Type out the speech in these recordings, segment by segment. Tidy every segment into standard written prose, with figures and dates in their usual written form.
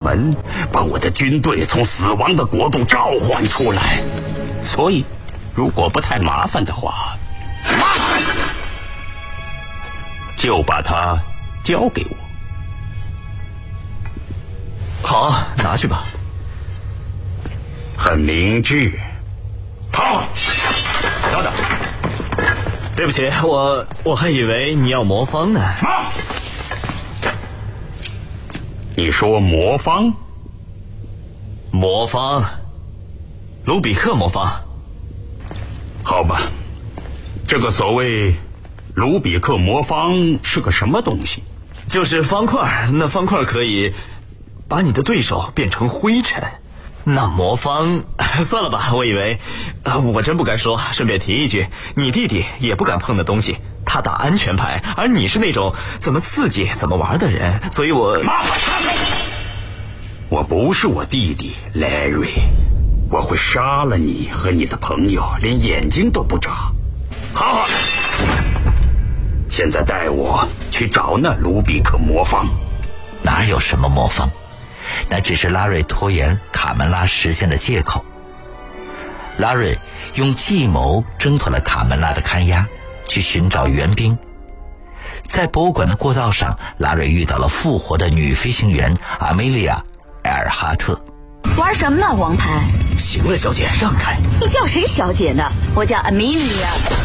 门，把我的军队从死亡的国度召唤出来。所以，如果不太麻烦的话，就把它交给我。 好，拿去吧。 很明智。好， 等等，对不起，我还以为你要魔方呢。 你说魔方？ 魔方，卢比克魔方。 好吧，这个所谓卢比克魔方是个什么东西？ 就是方块，那方块可以把你的对手变成灰尘。那魔方，算了吧，我以为我真不该说。顺便提一句，你弟弟也不敢碰的东西，他打安全牌，而你是那种怎么刺激怎么玩的人，所以我不是我弟弟 Larry， 我会杀了你和你的朋友，连眼睛都不眨。好，现在带我去找那卢比克魔方。 哪有什么魔方？那只是拉瑞拖延卡门拉实现的借口。拉瑞用计谋挣脱了卡门拉的看押，去寻找援兵。在博物馆的过道上，拉瑞遇到了复活的女飞行员阿梅利亚·埃尔哈特。 玩什么呢，王牌？ 行了，小姐，让开。 你叫谁小姐呢？我叫阿米莉亚。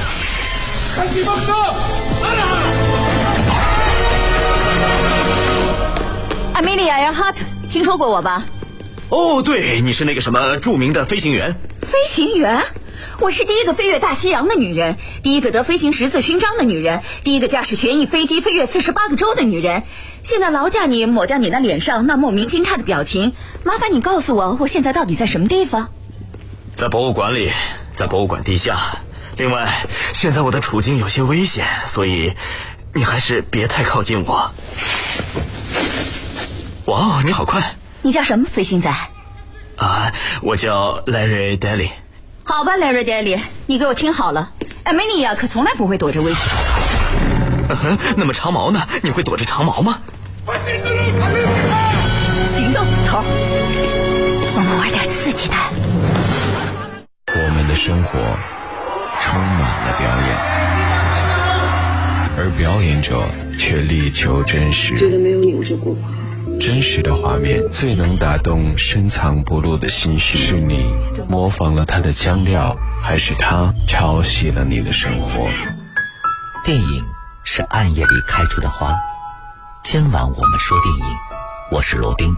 阿米莉亚·埃尔哈特，听说过我吧？ 哦，对，你是那个什么著名的飞行员。 飞行员？我是第一个飞越大西洋的女人，第一个得飞行十字勋章的女人，第一个驾驶旋翼飞机飞越48个州的女人。现在劳驾你抹掉你那脸上那莫名惊诧的表情，麻烦你告诉我现在到底在什么地方？ 在博物馆里，在博物馆地下。另外，现在我的处境有些危险，所以你还是别太靠近我。哇，你好快！ 你叫什么，飞行仔？ 我叫 Larry Daly。 好吧 ，Larry Daly， 你给我听好了，艾梅尼亚可从来不会躲着危险。 那么长毛呢？你会躲着长毛吗？ 行动，头，我们玩点刺激的。 我们的生活充满了表演，而表演者却力求真实。 觉得没有你我就过不好。 真实的画面最能打动深藏不露的心绪，是你模仿了他的腔调，还是他抄袭了你的生活？ 电影是暗夜里开出的花。今晚我们说电影，我是罗宾。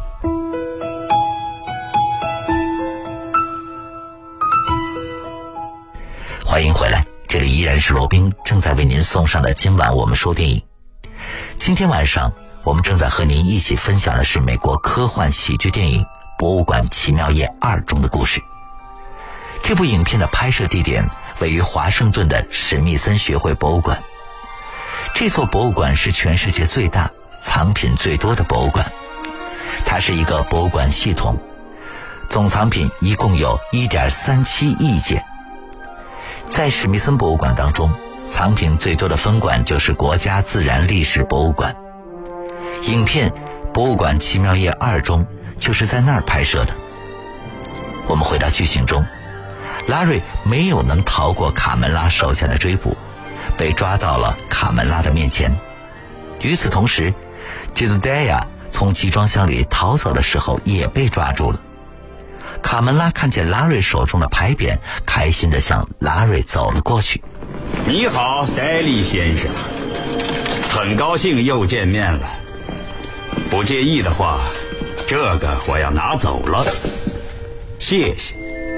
欢迎回来，这里依然是罗宾正在为您送上的今晚我们说电影。今天晚上我们正在和您一起分享的是美国科幻喜剧电影《博物馆奇妙夜2》中的故事。这部影片的拍摄地点位于华盛顿的史密森学会博物馆。这座博物馆是全世界最大、藏品最多的博物馆。它是一个博物馆系统，总藏品一共有 1.37 亿件。在史密森博物馆当中，藏品最多的分馆就是国家自然历史博物馆。影片《博物馆奇妙夜2》中就是在那儿拍摄的。我们回到剧情中，拉瑞没有能逃过卡门拉手下的追捕，被抓到了卡门拉的面前。与此同时，吉德戴亚从集装箱里逃走的时候也被抓住了。卡门拉看见拉瑞手中的牌匾，开心地向拉瑞走了过去。 你好，戴利先生，很高兴又见面了。不介意的话，这个我要拿走了，谢谢。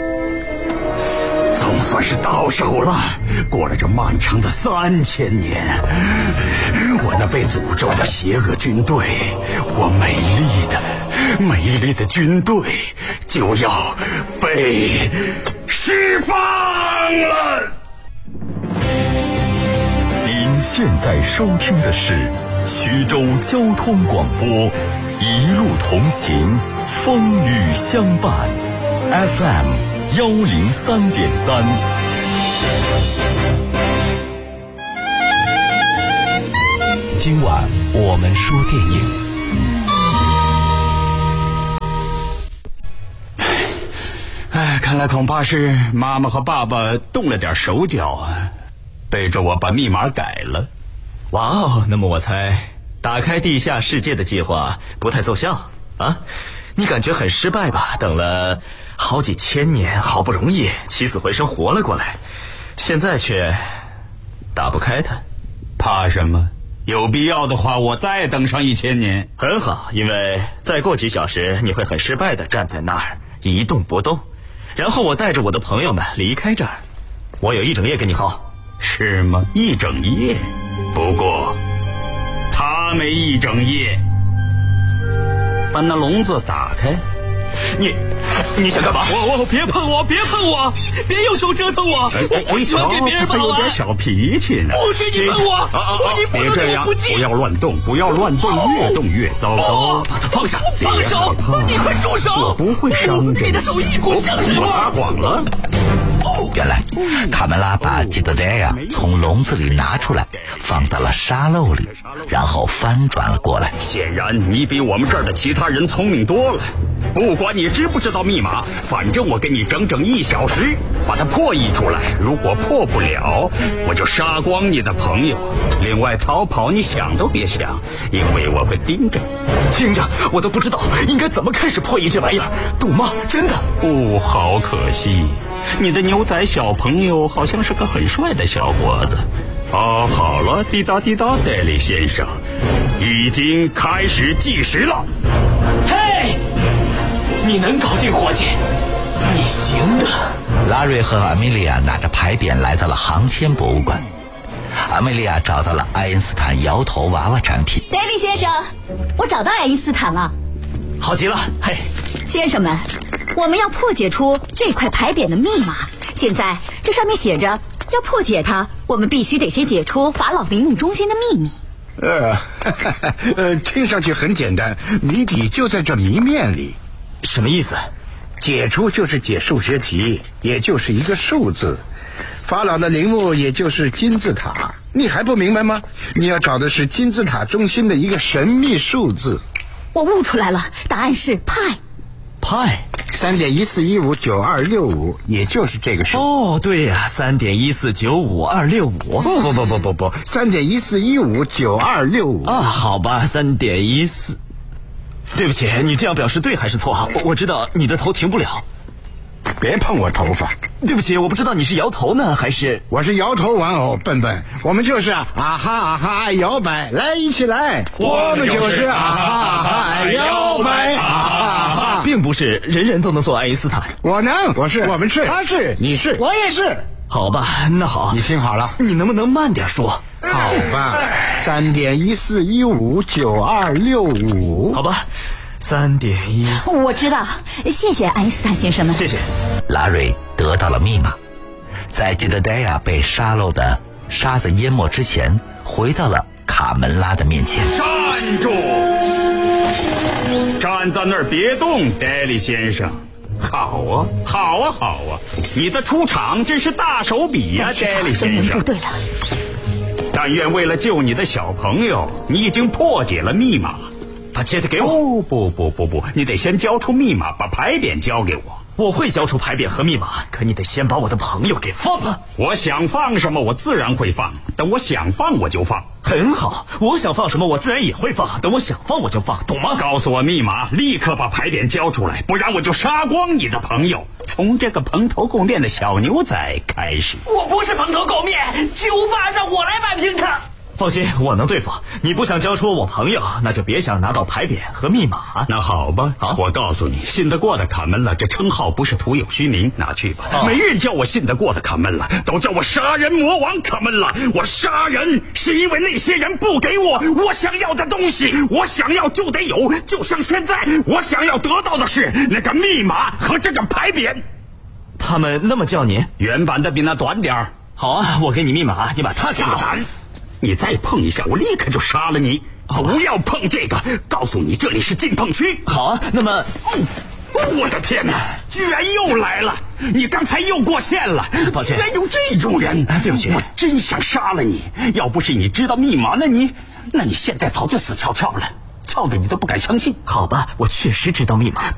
总算是到手了。过了这漫长的3000年，我那被诅咒的邪恶军队，我美丽的军队就要被释放了。 您现在收听的是徐州交通广播，一路同行，风雨相伴， FM103.3。今晚我们说电影。 看来恐怕是妈妈和爸爸动了点手脚，背着我把密码改了。 哇哦，那么我猜打开地下世界的计划不太奏效啊？你感觉很失败吧？等了好几千年，好不容易起死回生活了过来，现在却打不开它。 怕什么？有必要的话我再等上1000年。 很好，因为再过几小时你会很失败的站在那儿一动不动，然后我带着我的朋友们离开这儿。我有1整夜给你耗。 是吗？1整夜？不过他没1整夜。把那笼子打开。 你想干嘛？我别碰我，别碰我，别用手折腾我！我不喜欢给别人帮忙。 有点小脾气呢。 不许你碰我！你不能对我不敬！ 不要乱动，不要乱动，越动越糟糕。 把它放下！放手！你快住手！ 我不会伤人。 你的手一股香水味。 我撒谎了。 原来卡梅拉把吉德戴亚从笼子里拿出来，放到了沙漏里，然后翻转了过来。 显然你比我们这儿的其他人聪明多了。不管你知不知道密码，反正我给你整整1小时把它破译出来。如果破不了，我就杀光你的朋友。另外逃跑你想都别想，因为我会盯着。 听着我都不知道应该怎么开始破译这玩意儿，懂吗？真的。 哦，好可惜，你的牛仔小朋友好像是个很帅的小伙子。好了，滴答滴答，戴利先生，已经开始计时了。 嘿，你能搞定伙计，你行的。 拉瑞和阿米莉亚拿着牌匾来到了航天博物馆。阿米莉亚找到了爱因斯坦摇头娃娃产品。 戴利先生，我找到爱因斯坦了。 好极了，嘿， 先生们，我们要破解出这块牌匾的密码。现在这上面写着，要破解它，我们必须得先解出法老陵墓中心的秘密。 听上去很简单，谜底就在这谜面里。 什么意思？ 解出就是解数学题，也就是一个数字。法老的陵墓也就是金字塔，你还不明白吗？你要找的是金字塔中心的一个神秘数字。 我悟出来了，答案是派。 派 3.14159265，也就是这个数。 哦，对呀，3.1495265。 不，3.14159265。 啊，好吧，3.14。对不起，你这样表示对还是错？我知道你的头停不了。 别碰我头发。 对不起，我不知道你是摇头呢还是…… 我是摇头玩偶，笨笨。我们就是啊哈啊哈爱摇摆，来一起来。我们就是啊哈啊哈爱摇摆，啊哈啊哈。 并不是人人都能做爱因斯坦。 我能，我们是，他是，你是，我也是。 好吧，那好， 你听好了， 你能不能慢点说？ 好吧，3.14159265。 好吧，3.14。 我知道，谢谢爱因斯坦先生们。 谢谢。 拉瑞得到了密码，在吉德戴亚被沙漏的沙子淹没之前，回到了卡门拉的面前。 站住！站在那儿别动，戴利先生。好啊，好啊，好啊！你的出场真是大手笔呀，戴利先生。 对了， 但愿为了救你的小朋友，你已经破解了密码。 把戒指给我。 不，你得先交出密码，把牌匾交给我。 我会交出牌匾和密码，可你得先把我的朋友给放了。 我想放什么，我自然会放。等我想放，我就放。 很好，我想放什么，我自然也会放。等我想放，我就放，懂吗？ 告诉我密码，立刻把牌匾交出来，不然我就杀光你的朋友。从这个蓬头垢面的小牛仔开始。 我不是蓬头垢面，酒吧让我来摆平他。放心，我能对付。你不想交出我朋友，那就别想拿到牌匾和密码。 那好吧，我告诉你，信得过的卡门拉这称号不是徒有虚名，拿去吧。没人叫我信得过的卡门拉，都叫我杀人魔王卡门拉。我杀人是因为那些人不给我想要的东西，我想要就得有。就像现在，我想要得到的是那个密码和这个牌匾。 他们那么叫您？ 原版的比那短点儿。 好啊，我给你密码，你把它给我。 你再碰一下，我立刻就杀了你！不要碰这个，告诉你这里是禁碰区。 好啊，那么， 我的天哪，居然又来了！你刚才又过线了， 抱歉， 居然有这种人！ 对不起， 我真想杀了你！要不是你知道密码，那你现在早就死翘翘了，翘的你都不敢相信。 好吧，我确实知道密码。